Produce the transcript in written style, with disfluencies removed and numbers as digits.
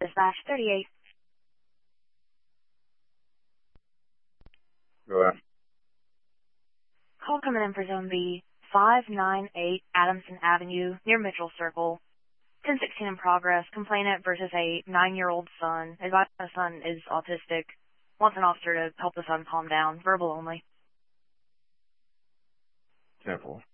Dispatch 38. Go ahead. Call coming in for Zone B, 598 Adamson Avenue, near Mitchell Circle. 1016 in progress. Complainant versus a 9-year-old son. Advised the son is autistic. Wants an officer to help the son calm down. Verbal only. 10-4.